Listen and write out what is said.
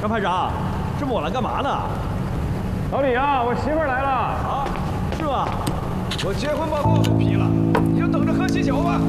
张排长，这么晚了干嘛呢？ 老李啊，我媳妇儿来了。 啊，是吗？ 我结婚报告都批了，你就等着喝喜酒吧。